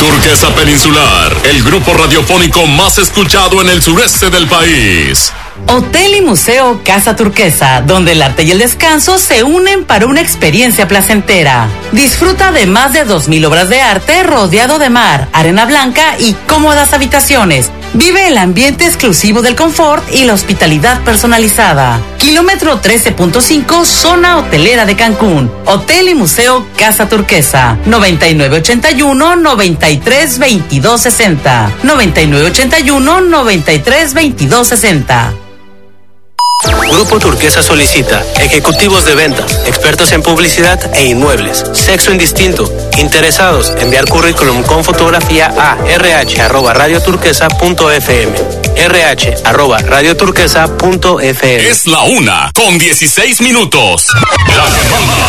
Turquesa Peninsular, el grupo radiofónico más escuchado en el sureste del país. Hotel y Museo Casa Turquesa, donde el arte y el descanso se unen para una experiencia placentera. Disfruta de más de 2,000 obras de arte rodeado de mar, arena blanca y cómodas habitaciones. Vive el ambiente exclusivo del confort y la hospitalidad personalizada. Kilómetro 13.5, zona hotelera de Cancún. Hotel y Museo Casa Turquesa. 9981-932260. 9981-932260. Grupo Turquesa solicita ejecutivos de ventas, expertos en publicidad e inmuebles, sexo indistinto, interesados, enviar currículum con fotografía a rh@radioturquesa.fm, rh@radioturquesa.fm. Es la 1:16. La demanda